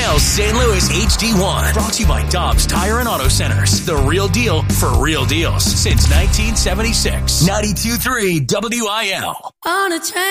WIL's St. Louis HD1. Brought to you by Dobbs Tire and Auto Centers. The real deal for real deals since 1976. 92.3 WIL. On a train.